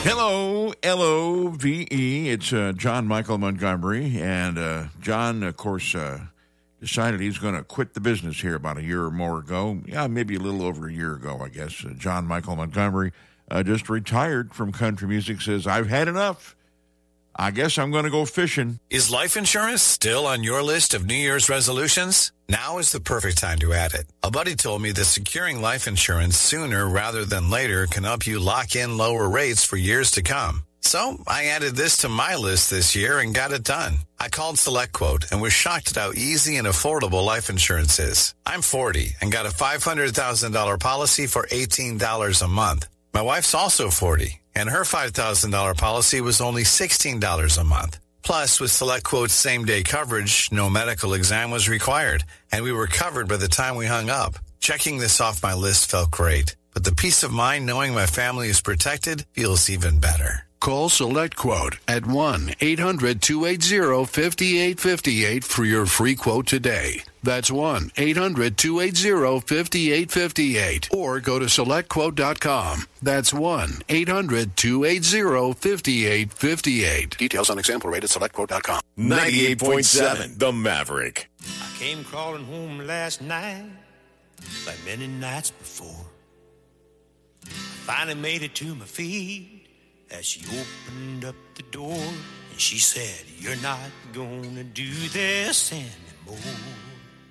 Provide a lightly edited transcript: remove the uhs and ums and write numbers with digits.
Hello, L-O-V-E. It's John Michael Montgomery. And John, of course, decided he's going to quit the business here about a year or more ago. Yeah, maybe a little over a year ago, I guess. John Michael Montgomery just retired from country music, says, I've had enough. I guess I'm going to go fishing. Is life insurance still on your list of New Year's resolutions? Now is the perfect time to add it. A buddy told me that securing life insurance sooner rather than later can help you lock in lower rates for years to come. So I added this to my list this year and got it done. I called SelectQuote and was shocked at how easy and affordable life insurance is. I'm 40 and got a $500,000 policy for $18 a month. My wife's also 40, and her $5,000 policy was only $16 a month. Plus, with SelectQuote's same-day coverage, no medical exam was required, and we were covered by the time we hung up. Checking this off my list felt great, but the peace of mind knowing my family is protected feels even better. Call SelectQuote at 1-800-280-5858 for your free quote today. That's 1-800-280-5858. Or go to SelectQuote.com. That's 1-800-280-5858. Details on example rate at SelectQuote.com. 98.7 The Maverick. I came crawling home last night like many nights before. I finally made it to my feet as she opened up the door, and she said, you're not gonna do this anymore.